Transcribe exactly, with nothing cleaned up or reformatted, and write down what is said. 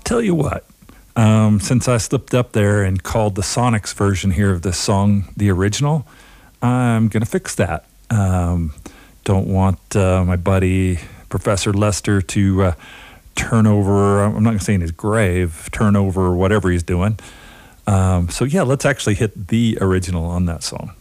tell you what, um, since I slipped up there and called the Sonics version here of this song the original, I'm going to fix that. Um, don't want uh, my buddy Professor Lester to uh, turn over, I'm not going to say in his grave, turn over whatever he's doing. Um, so yeah, let's actually hit the original on that song.